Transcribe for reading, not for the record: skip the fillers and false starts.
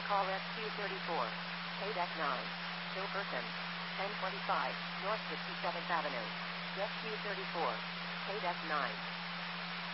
call SQ34. KDEC 9. Hillperson. 1025, North 67th Avenue. SQ34. KDEC 9.